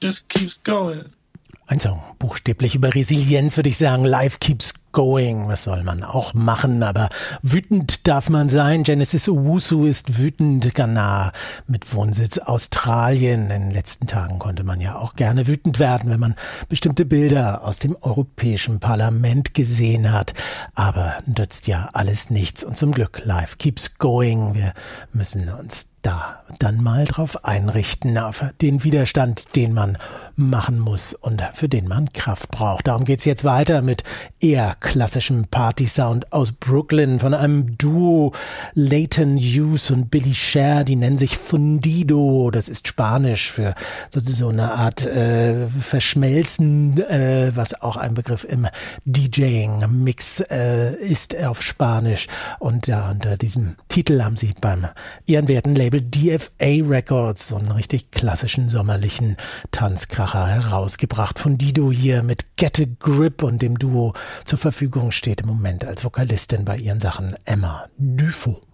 just keeps going. Ein Song, buchstäblich über Resilienz, würde ich sagen. Life keeps going. Was soll man auch machen? Aber wütend darf man sein. Genesis Owusu ist wütend. Ghana mit Wohnsitz Australien. In den letzten Tagen konnte man ja auch gerne wütend werden, wenn man bestimmte Bilder aus dem Europäischen Parlament gesehen hat. Aber nützt ja alles nichts. Und zum Glück, life keeps going. Wir müssen uns da dann mal drauf einrichten, auf den Widerstand, den man machen muss und für den man Kraft braucht. Darum geht's jetzt weiter mit eher klassischem Party-Sound aus Brooklyn von einem Duo, Leighton Hughes und Billy Sher, die nennen sich Fundido. Das ist Spanisch für so eine Art Verschmelzen, was auch ein Begriff im DJing-Mix ist auf Spanisch. Und ja, unter diesem Titel haben sie beim ehrenwerten Label DFA Records so einen richtig klassischen sommerlichen Tanzkracher herausgebracht. Fundido hier mit Get a Grip, und dem Duo zur Verfügung steht im Moment als Vokalistin bei ihren Sachen Emma Dufo.